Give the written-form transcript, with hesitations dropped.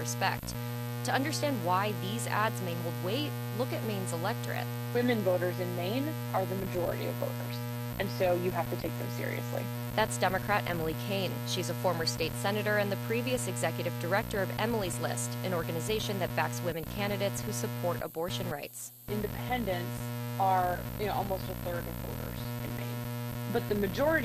respect. To understand why these ads may hold weight, look at Maine's electorate. Women voters in Maine are the majority of voters, and so you have to take them seriously. That's Democrat Emily Kane. She's a former state senator and the previous executive director of Emily's List, an organization that backs women candidates who support abortion rights. Independents are, almost a third of voters in Maine, but the majority